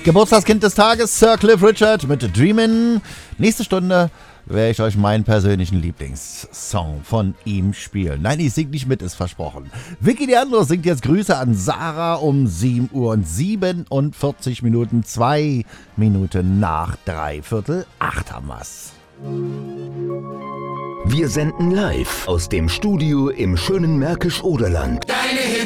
Geburtstagskind des Tages, Sir Cliff Richard mit Dreamin'. Nächste Stunde werde ich euch meinen persönlichen Lieblingssong von ihm spielen. Nein, ich singe nicht mit, ist versprochen. Vicky Leandro singt jetzt Grüße an Sarah um 7 Uhr und 47 Minuten, 2 Minuten nach 7:45 haben wir's. Wir senden live aus dem Studio im schönen Märkisch-Oderland. Deine Hits